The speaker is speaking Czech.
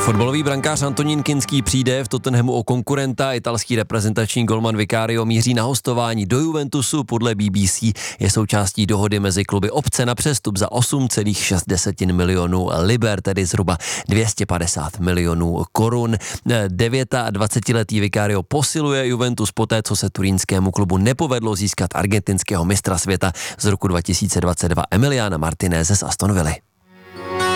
Fotbalový brankář Antonín Kinský přijde v Tottenhamu o konkurenta. Italský reprezentační golman Vicario míří na hostování do Juventusu. Podle BBC je součástí dohody mezi kluby opce na přestup za 8,6 milionů liber, tedy zhruba 250 milionů korun. 29letý Vicario posiluje Juventus poté, co se turínskému klubu nepovedlo získat argentinského mistra světa z roku 2022 Emiliana Martineze z Aston Villy.